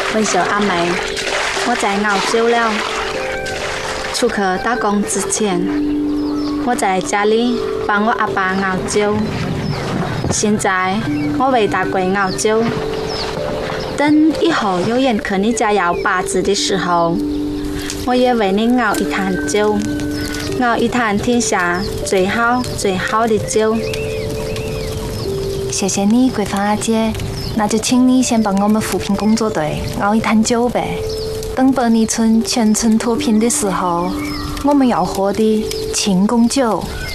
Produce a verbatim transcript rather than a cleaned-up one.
文小阿梅，我在澳洲了。出去打工之前，我在家里帮我阿爸熬酒。现在我未打过澳洲，等以后有人去你家要把子的时候，我也为你熬一坛酒，熬一坛天下最好最好的酒。 谢谢你，桂芳阿姐。那就请你先帮我们扶贫工作队熬一坛酒呗。等白泥村全村脱贫的时候，我们要喝的庆功酒。